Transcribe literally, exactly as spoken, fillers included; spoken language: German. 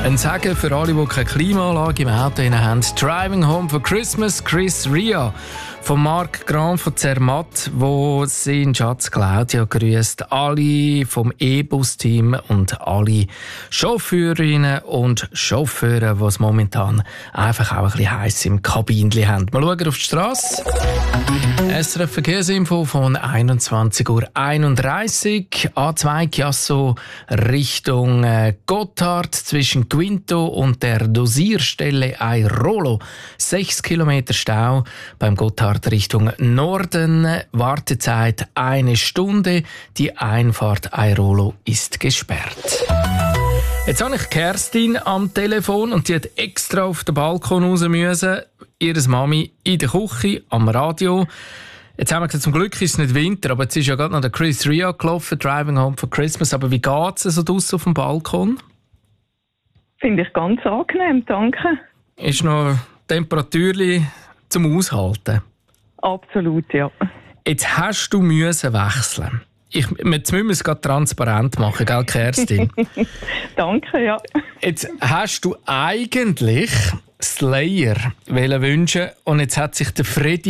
Ein Segen für alle, die keine Klimaanlage im Auto haben. «Driving Home for Christmas», Chris Ria. Von Marc Gran von Zermatt, wo seinen Schatz Claudia grüßt. Alle vom E-Bus-Team und alle Chauffeurinnen und Chauffeure, die es momentan einfach auch ein bisschen heiß im Kabinchen haben. Mal schauen auf die Strasse. S R F Verkehrsinfo von einundzwanzig Uhr einunddreißig. A zwei Chiasso Richtung Gotthard zwischen Quinto und der Dosierstelle Airolo. Sechs Kilometer Stau beim Gotthard Richtung Norden. Wartezeit eine Stunde. Die Einfahrt Airolo ist gesperrt. Jetzt habe ich Kerstin am Telefon und die hat extra auf den Balkon raus müssen. Ihre Mami in der Küche, am Radio. Jetzt haben wir gesagt, zum Glück ist es nicht Winter, aber jetzt ist ja gerade noch der Chris Ria gelaufen, «Driving Home for Christmas». Aber wie geht es so draussen auf dem Balkon? Finde ich ganz angenehm, danke. Ist noch Temperatur zum Aushalten? Absolut, ja. Jetzt hast du müssen wechseln. Ich, jetzt müssen wir es gerade transparent machen, gell, Kerstin? Danke, ja. Jetzt hast du eigentlich Slayer wünschen und jetzt hat sich der Freddy